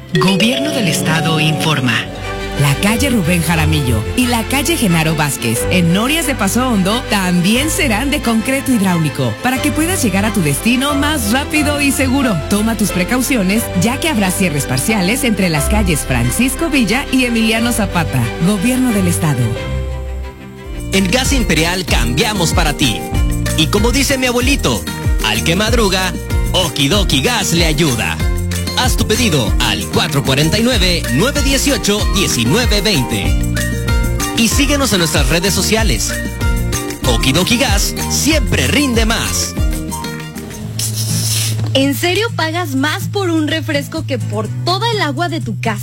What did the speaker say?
Gobierno del Estado informa. La calle Rubén Jaramillo y la calle Genaro Vázquez en Norias de Paso Hondo también serán de concreto hidráulico para que puedas llegar a tu destino más rápido y seguro. Toma tus precauciones ya que habrá cierres parciales entre las calles Francisco Villa y Emiliano Zapata. Gobierno del Estado. En Gas Imperial cambiamos para ti. Y como dice mi abuelito, al que madruga, Okidoki Gas le ayuda. Haz tu pedido al 449-918-1920. Y síguenos en nuestras redes sociales. Okidoki Gas siempre rinde más. ¿En serio pagas más por un refresco que por toda el agua de tu casa?